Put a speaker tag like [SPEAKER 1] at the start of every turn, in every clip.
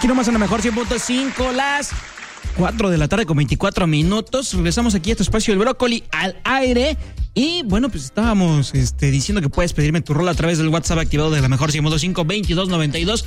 [SPEAKER 1] Aquí nomás en la mejor 100.5, las 4 de la tarde con 24 minutos. Regresamos aquí a este espacio del Brócoli al aire. Y bueno, pues estábamos diciendo que puedes pedirme tu rol a través del WhatsApp activado de la mejor 100.5 2292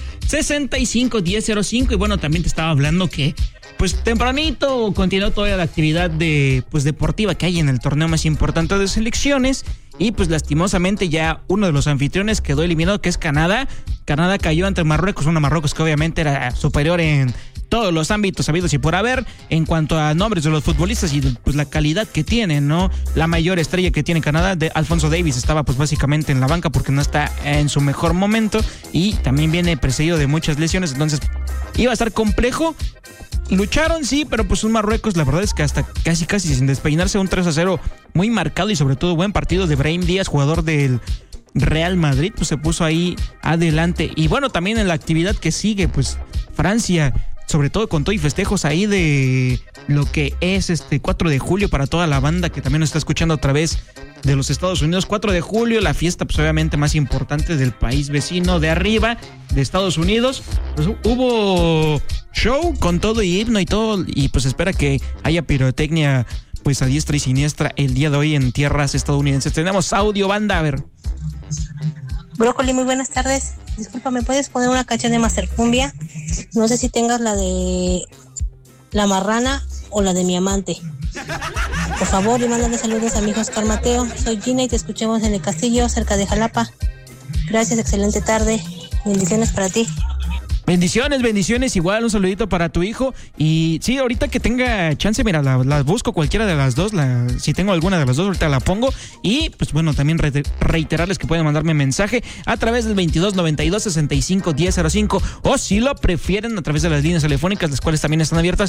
[SPEAKER 1] 651005. Y bueno, también te estaba hablando que pues tempranito continuó toda la actividad deportiva que hay en el torneo más importante de selecciones. Y pues lastimosamente ya uno de los anfitriones quedó eliminado, que es Canadá. Canadá cayó ante Marruecos, una Marruecos que obviamente era superior en todos los ámbitos habidos y por haber, en cuanto a nombres de los futbolistas y pues la calidad que tienen, ¿no? La mayor estrella que tiene Canadá, Alfonso Davies, estaba pues básicamente en la banca porque no está en su mejor momento y también viene precedido de muchas lesiones, entonces iba a estar complejo. Lucharon, sí, pero pues un Marruecos, la verdad es que hasta casi sin despeinarse, un 3-0 muy marcado y sobre todo buen partido de Brahim Díaz, jugador del Real Madrid, pues se puso ahí adelante. Y bueno, también en la actividad que sigue, pues Francia, sobre todo con todo y festejos ahí de lo que es 4 de julio para toda la banda que también nos está escuchando a través de los Estados Unidos. 4 de julio, la fiesta pues obviamente más importante del país vecino de arriba, de Estados Unidos. Pues hubo show con todo y himno y todo, y pues espera que haya pirotecnia pues a diestra y siniestra el día de hoy en tierras estadounidenses. Tenemos audio, banda, a ver.
[SPEAKER 2] Brócoli, muy buenas tardes. Disculpa, ¿me puedes poner una canción de Mastercumbia? No sé si tengas la de La Marrana o la de Mi Amante. Por favor, y mándale saludos a mi hijo Oscar Mateo. Soy Gina y te escuchamos en el Castillo, cerca de Jalapa. Gracias, excelente tarde. Bendiciones para ti.
[SPEAKER 1] Bendiciones, igual un saludito para tu hijo. Y sí, ahorita que tenga chance, mira, la busco cualquiera de las dos, si tengo alguna de las dos, ahorita la pongo. Y pues bueno, también reiterarles que pueden mandarme mensaje a través del 2292-651005, o si lo prefieren a través de las líneas telefónicas, las cuales también están abiertas,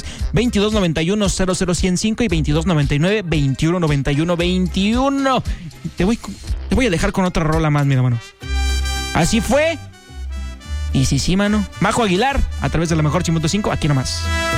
[SPEAKER 1] 2291-00105 y 2291-219121. Te voy a dejar con otra rola más, mira, mano. Así fue. Y sí, mano. Majo Aguilar, a través de la mejor 100.5, aquí nomás.